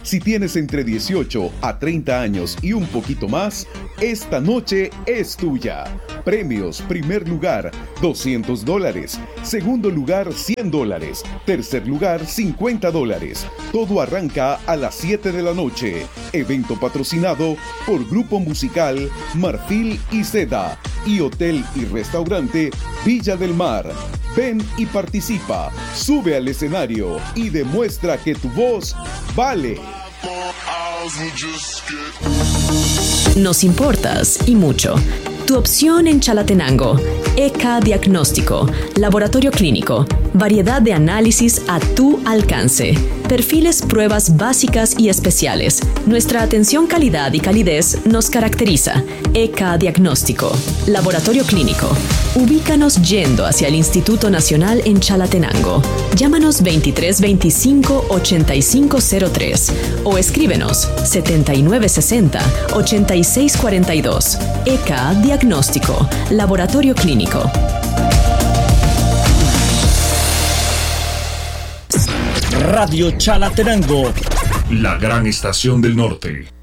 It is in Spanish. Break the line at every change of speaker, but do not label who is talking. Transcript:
Si tienes entre 18 a 30 años y un poquito más, esta noche es tuya. Premios: primer lugar, $200. Segundo lugar, $100. Tercer lugar, $50. Todo arranca a las 7 de la noche. Evento patrocinado por Grupo Musical Marfil y Seda y Hotel y Restaurante Villa del Mar. Ven y participa, sube al escenario y demuestra que tu voz vale.
Nos importas y mucho. Tu opción en Chalatenango. ECA Diagnóstico, laboratorio clínico, variedad de análisis a tu alcance, perfiles, pruebas básicas y especiales. Nuestra atención, calidad y calidez nos caracteriza. ECA Diagnóstico, laboratorio clínico. Ubícanos yendo hacia el Instituto Nacional en Chalatenango. Llámanos 2325-8503 o escríbenos 7960-8642. ECA Diagnóstico, laboratorio clínico.
Radio Chalatenango,
la gran estación del norte.